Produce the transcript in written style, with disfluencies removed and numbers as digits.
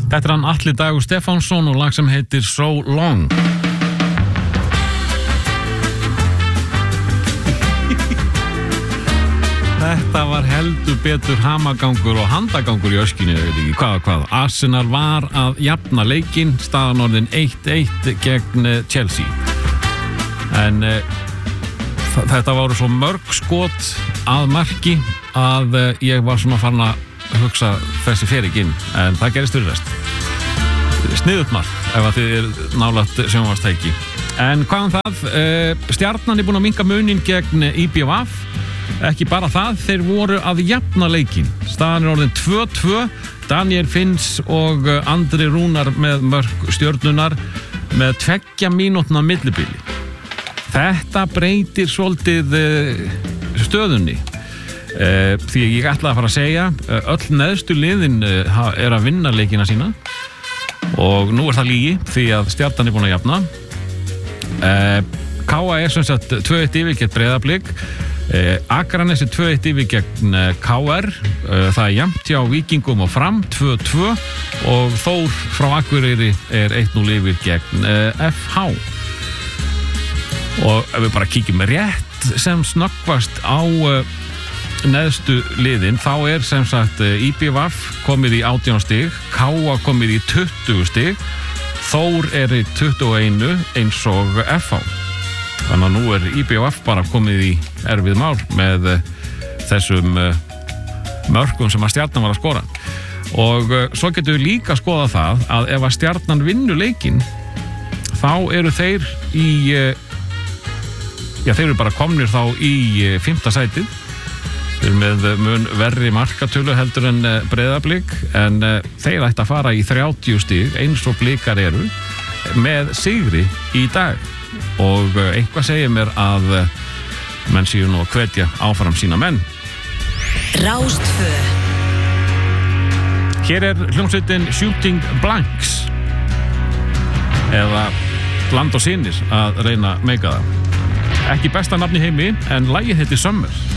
Þetta hann Atli Dagur Stefánsson og lag sem heitir So Long. Þetta var heldur betur hamagangur og handagangur í öskinni, ég veit ekki hvað. Arsenal var að jafna leikinn, staðan orðin 1-1 gegn Chelsea. En þetta voru svo mörg skot að marki að ég var svona farin að hugsa þessi fer ekki inn, en það gerist fyrir rest. Sniðugt mark ef að þið er nálægt sjónvarpstæki. En hvað það? Stjarnan er búin að minnka munin gegn IBVF. Ekki bara það, þeir voru að jafna leikinn. Staðan er orðin 2-2. Daniel Finns og Andri Rúnar með mörk Stjörnunar með 2 mínútna millibili. Þetta breytir svolítið stöðunni. Því ég ætlaði að fara að segja, öll neðstu liðin er að vinna leikina sína og nú er það lygi því að Stjarnan er búin að jafna. KA er sem sagt 2-1 yfir gegn Breiðablik. Akranesi 2-1 yfir gegn KR. Það er jafnt hjá Víkingum og Fram 2-2 og Þór frá Akureyri er 1-0 yfir gegn FH. Og ef við bara kíkjum rétt sem snöggvast á neðstu liðin, þá er sem sagt IBVF komið í 18 stig, KA komið í 20 stig, Þór er í 21 eins og FH. Þannig að nú er IBVF bara komið í erfið mál með þessum mörkum sem að Stjarnan var að skora. Og svo getum við líka skoða það að ef að Stjarnan vinnur leikinn, þá eru þeir í, þeir eru bara komnir þá í 5. sætið. Þeir eru með mun verri markatölu heldur en Breiðablik, en þeir ætti að fara í 30 stig eins og Blikar eru með sigri í dag. Og eitthvað segir mér að menn séu nú að hvetja áfram sína menn. Rástvö. Hér er hljómsveitin Shooting Blanks eða Land og Synir að reyna að meika það. Ekki besta nafn í heimi, en lagið heitir Summer.